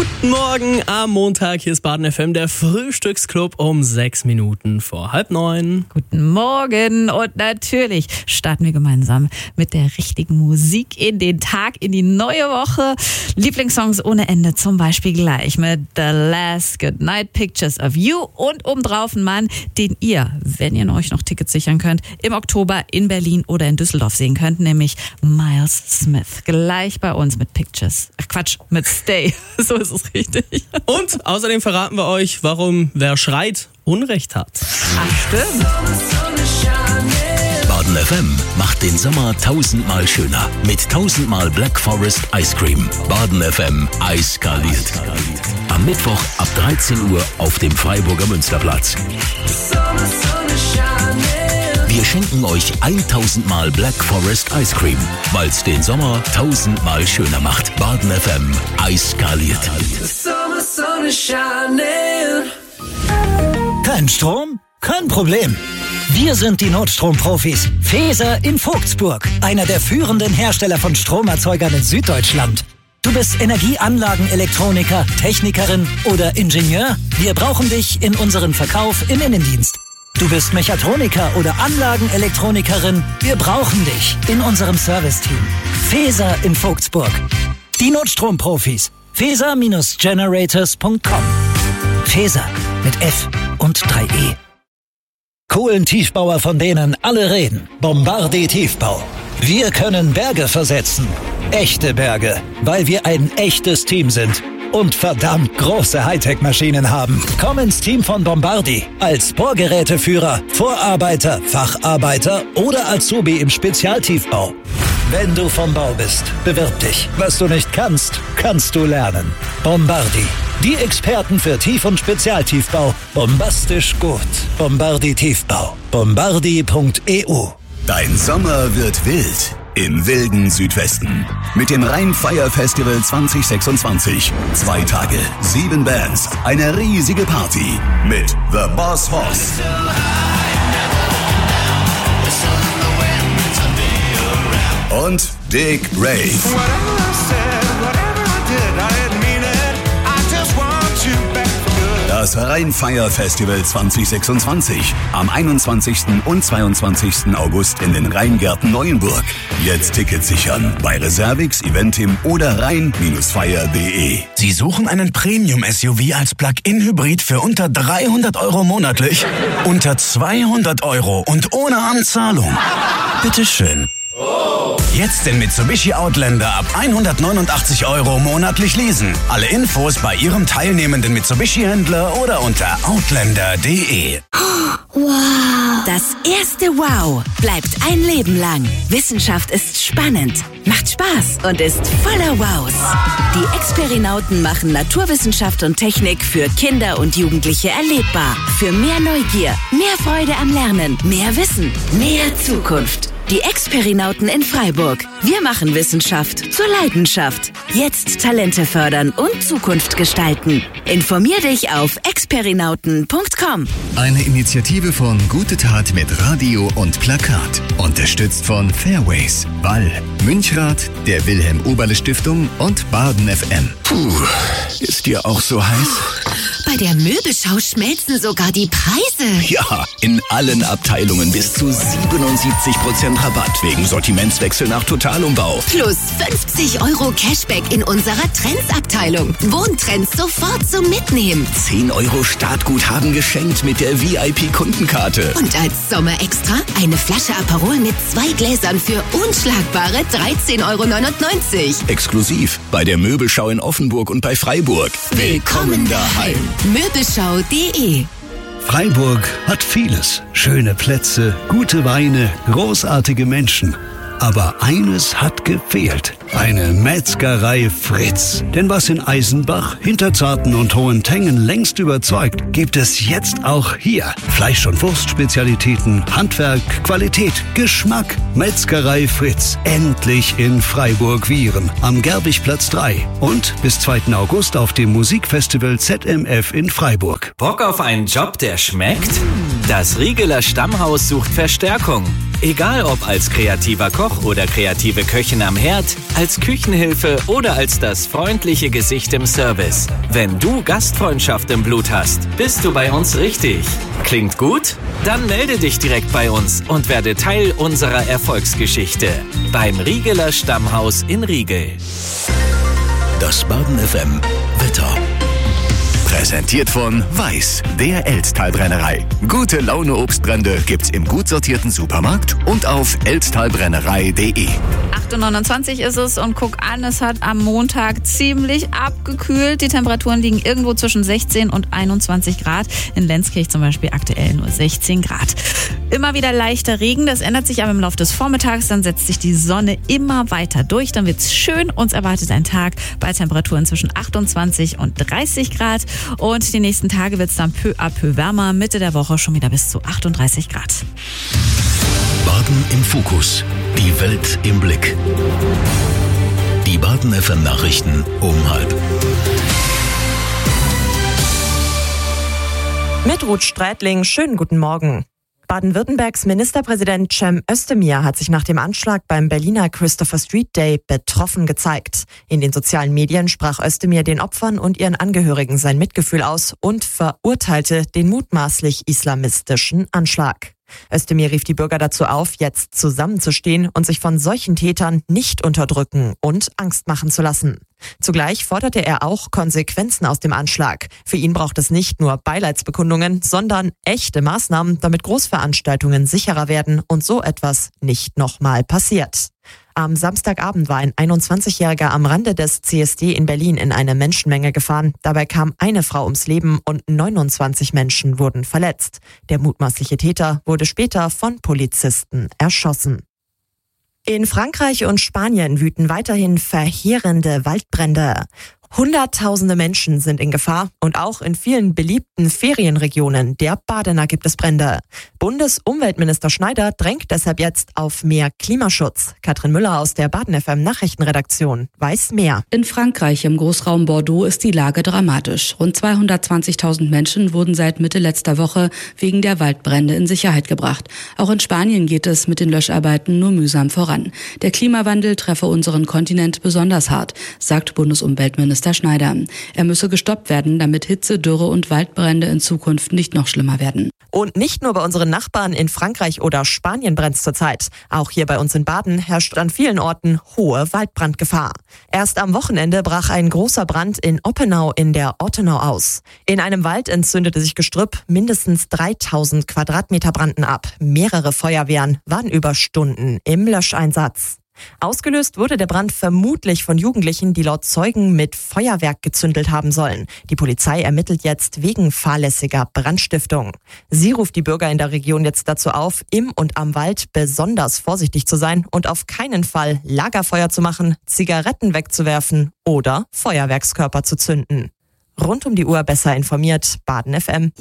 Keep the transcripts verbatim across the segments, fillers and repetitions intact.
Guten Morgen am Montag, hier ist Baden F M, der Frühstücksclub um sechs Minuten vor halb neun. Guten Morgen und natürlich starten wir gemeinsam mit der richtigen Musik in den Tag, in die neue Woche. Lieblingssongs ohne Ende, zum Beispiel gleich mit The Last Goodnight Pictures of You und obendrauf ein Mann, den ihr, wenn ihr euch noch Tickets sichern könnt, im Oktober in Berlin oder in Düsseldorf sehen könnt, nämlich Miles Smith. Gleich bei uns mit Pictures. Ach Quatsch, mit Stay. So ist es richtig. Und außerdem verraten wir euch, warum wer schreit, Unrecht hat. Ach, stimmt. Baden F M macht den Sommer tausendmal schöner mit tausendmal Black Forest Ice Cream. Baden F M eiskaliert. Am Mittwoch ab dreizehn Uhr auf dem Freiburger Münsterplatz. Wir schenken euch tausendmal Black Forest Ice Cream, weil es den Sommer tausendmal schöner macht. Baden F M eiskaliert. Kein Strom? Kein Problem. Wir sind die Notstromprofis. Feser in Vogtsburg, einer der führenden Hersteller von Stromerzeugern in Süddeutschland. Du bist Energieanlagenelektroniker, Technikerin oder Ingenieur? Wir brauchen dich in unserem Verkauf im Innendienst. Du bist Mechatroniker oder Anlagenelektronikerin? Wir brauchen dich in unserem Serviceteam. Feser in Vogtsburg. Die Notstromprofis. feser Generators Punkt com. Feser mit F und drei E. Kohlentiefbauer, von denen alle reden. Bombardier Tiefbau. Wir können Berge versetzen. Echte Berge, weil wir ein echtes Team sind. Und verdammt große Hightech-Maschinen haben. Komm ins Team von Bombardier als Bohrgeräteführer, Vorarbeiter, Facharbeiter oder Azubi im Spezialtiefbau. Wenn du vom Bau bist, bewirb dich. Was du nicht kannst, kannst du lernen. Bombardier, die Experten für Tief- und Spezialtiefbau. Bombastisch gut. Bombardier Tiefbau. Bombardier Punkt E U. Dein Sommer wird wild. Im wilden Südwesten. Mit dem Rheinfire Festival zwanzig sechsundzwanzig. Zwei Tage, sieben Bands, eine riesige Party. Mit The Boss Hoss. Und Dick Rave. Das Rheinfire Festival zwanzig sechsundzwanzig. Am einundzwanzigsten und zweiundzwanzigsten August in den Rheingärten Neuenburg. Jetzt Tickets sichern bei Reservix, Eventim oder rhein Fire Punkt de. Sie suchen einen Premium-S U V als Plug-in-Hybrid für unter dreihundert Euro monatlich? Unter zweihundert Euro und ohne Anzahlung? Bitteschön. Jetzt den Mitsubishi Outlander ab hundertneunundachtzig Euro monatlich leasen. Alle Infos bei Ihrem teilnehmenden Mitsubishi-Händler oder unter outlander punkt de. Wow. Das erste Wow bleibt ein Leben lang. Wissenschaft ist spannend, macht Spaß und ist voller Wows. Die Experinauten machen Naturwissenschaft und Technik für Kinder und Jugendliche erlebbar. Für mehr Neugier, mehr Freude am Lernen, mehr Wissen, mehr Zukunft. Die Experinauten in Freiburg. Wir machen Wissenschaft zur Leidenschaft. Jetzt Talente fördern und Zukunft gestalten. Informier dich auf experinauten Punkt com. Eine Initiative von Gute Tat mit Radio und Plakat. Unterstützt von Fairways, Ball, Münchrat, der Wilhelm-Oberle-Stiftung und Baden F M. Puh, ist dir auch so heiß? Bei der Möbelschau schmelzen sogar die Preise. Ja, in allen Abteilungen bis zu siebenundsiebzig Prozent Rabatt wegen Sortimentswechsel nach Totalumbau. Plus fünfzig Euro Cashback in unserer Trends-Abteilung. Wohntrends sofort zum Mitnehmen. zehn Euro Startguthaben geschenkt mit der V I P-Kundenkarte. Und als Sommerextra eine Flasche Aperol mit zwei Gläsern für unschlagbare dreizehn Euro neunundneunzig. Exklusiv bei der Möbelschau in Offenburg und bei Freiburg. Willkommen daheim. Möbelschau punkt de. Freiburg hat vieles. Schöne Plätze, gute Weine, großartige Menschen. Aber eines hat gefehlt. Eine Metzgerei Fritz. Denn was in Eisenbach, Hinterzarten und Hohentengen längst überzeugt, gibt es jetzt auch hier. Fleisch- und Wurstspezialitäten, Handwerk, Qualität, Geschmack. Metzgerei Fritz. Endlich in Freiburg-Vieren. Am Gerbichplatz drei. Und bis zweiten August auf dem Musikfestival Z M F in Freiburg. Bock auf einen Job, der schmeckt? Das Riegeler Stammhaus sucht Verstärkung. Egal ob als kreativer Koch oder kreative Köchin am Herd, als Küchenhilfe oder als das freundliche Gesicht im Service. Wenn du Gastfreundschaft im Blut hast, bist du bei uns richtig. Klingt gut? Dann melde dich direkt bei uns und werde Teil unserer Erfolgsgeschichte. Beim Riegeler Stammhaus in Riegel. Das Baden F M Wetter. Präsentiert von Weiß, der Elztal-Brennerei. Gute Laune Obstbrände gibt's im gut sortierten Supermarkt und auf elztalbrennerei punkt de. acht Uhr neunundzwanzig ist es und guck an, es hat am Montag ziemlich abgekühlt. Die Temperaturen liegen irgendwo zwischen sechzehn und einundzwanzig Grad. In Lenzkirch zum Beispiel aktuell nur sechzehn Grad. Immer wieder leichter Regen, das ändert sich aber im Laufe des Vormittags. Dann setzt sich die Sonne immer weiter durch. Dann wird's schön. Uns erwartet ein Tag bei Temperaturen zwischen achtundzwanzig und dreißig Grad. Und die nächsten Tage wird's dann peu à peu wärmer. Mitte der Woche schon wieder bis zu achtunddreißig Grad. Baden im Fokus. Die Welt im Blick. Die Baden F M Nachrichten um halb. Mit Ruth Streitling, schönen guten Morgen. Baden-Württembergs Ministerpräsident Cem Özdemir hat sich nach dem Anschlag beim Berliner Christopher Street Day betroffen gezeigt. In den sozialen Medien sprach Özdemir den Opfern und ihren Angehörigen sein Mitgefühl aus und verurteilte den mutmaßlich islamistischen Anschlag. Özdemir rief die Bürger dazu auf, jetzt zusammenzustehen und sich von solchen Tätern nicht unterdrücken und Angst machen zu lassen. Zugleich forderte er auch Konsequenzen aus dem Anschlag. Für ihn braucht es nicht nur Beileidsbekundungen, sondern echte Maßnahmen, damit Großveranstaltungen sicherer werden und so etwas nicht nochmal passiert. Am Samstagabend war ein einundzwanzigjähriger am Rande des C S D in Berlin in eine Menschenmenge gefahren. Dabei kam eine Frau ums Leben und neunundzwanzig Menschen wurden verletzt. Der mutmaßliche Täter wurde später von Polizisten erschossen. In Frankreich und Spanien wüten weiterhin verheerende Waldbrände. Hunderttausende Menschen sind in Gefahr und auch in vielen beliebten Ferienregionen der Badener gibt es Brände. Bundesumweltminister Schneider drängt deshalb jetzt auf mehr Klimaschutz. Katrin Müller aus der Baden F M Nachrichtenredaktion weiß mehr. In Frankreich im Großraum Bordeaux ist die Lage dramatisch. Rund zweihundertzwanzigtausend Menschen wurden seit Mitte letzter Woche wegen der Waldbrände in Sicherheit gebracht. Auch in Spanien geht es mit den Löscharbeiten nur mühsam voran. Der Klimawandel treffe unseren Kontinent besonders hart, sagt Bundesumweltminister Schneider. Er müsse gestoppt werden, damit Hitze, Dürre und Waldbrände in Zukunft nicht noch schlimmer werden. Und nicht nur bei unseren Nachbarn in Frankreich oder Spanien brennt es zurzeit. Auch hier bei uns in Baden herrscht an vielen Orten hohe Waldbrandgefahr. Erst am Wochenende brach ein großer Brand in Oppenau in der Ortenau aus. In einem Wald entzündete sich Gestrüpp, mindestens dreitausend Quadratmeter brannten ab. Mehrere Feuerwehren waren über Stunden im Löscheinsatz. Ausgelöst wurde der Brand vermutlich von Jugendlichen, die laut Zeugen mit Feuerwerk gezündelt haben sollen. Die Polizei ermittelt jetzt wegen fahrlässiger Brandstiftung. Sie ruft die Bürger in der Region jetzt dazu auf, im und am Wald besonders vorsichtig zu sein und auf keinen Fall Lagerfeuer zu machen, Zigaretten wegzuwerfen oder Feuerwerkskörper zu zünden. Rund um die Uhr besser informiert, Baden F M.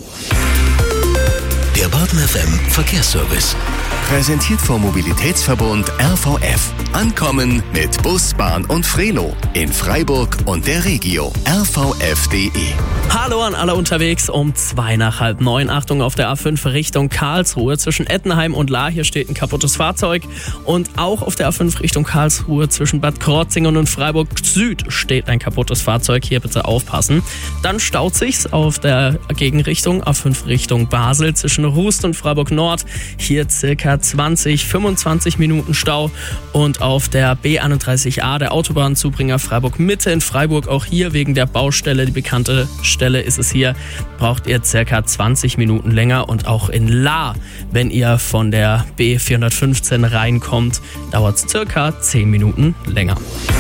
Der Baden F M Verkehrsservice. Präsentiert vom Mobilitätsverbund R V F. Ankommen mit Bus, Bahn und Frelo. In Freiburg und der Regio. R V F punkt de. Hallo an alle unterwegs um zwei nach halb neun. Achtung auf der A fünf Richtung Karlsruhe. Zwischen Ettenheim und Lahr hier steht ein kaputtes Fahrzeug. Und auch auf der A fünf Richtung Karlsruhe zwischen Bad Krotzingen und Freiburg Süd steht ein kaputtes Fahrzeug. Hier bitte aufpassen. Dann staut sich's auf der Gegenrichtung A fünf Richtung Basel zwischen Rust und Freiburg Nord. Hier circa zwanzig, fünfundzwanzig Minuten Stau. Und auf der B einunddreißig A, der Autobahnzubringer Freiburg Mitte in Freiburg, auch hier wegen der Baustelle, die bekannte Stelle ist es hier, braucht ihr circa zwanzig Minuten länger. Und auch in Lahr, wenn ihr von der B vierhundertfünfzehn reinkommt, dauert es circa zehn Minuten länger.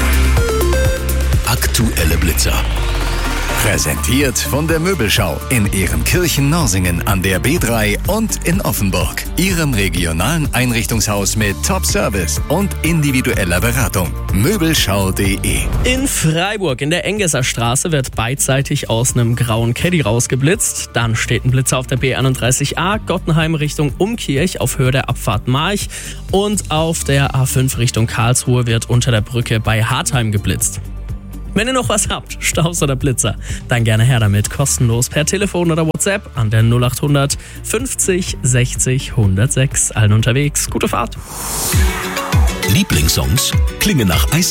Aktuelle Blitzer. Präsentiert von der Möbelschau in Ehrenkirchen-Norsingen an der B drei und in Offenburg. Ihrem regionalen Einrichtungshaus mit Top-Service und individueller Beratung. Möbelschau punkt de. In Freiburg in der Engesser Straße wird beidseitig aus einem grauen Caddy rausgeblitzt. Dann steht ein Blitzer auf der B einunddreißig A, Gottenheim Richtung Umkirch auf Höhe der Abfahrt March. Und auf der A fünf Richtung Karlsruhe wird unter der Brücke bei Hartheim geblitzt. Wenn ihr noch was habt, Staus oder Blitzer, dann gerne her damit. Kostenlos per Telefon oder WhatsApp an der null acht hundert fünfzig sechzig hundertsechs. Allen unterwegs, gute Fahrt. Lieblingssongs klingen nach Eis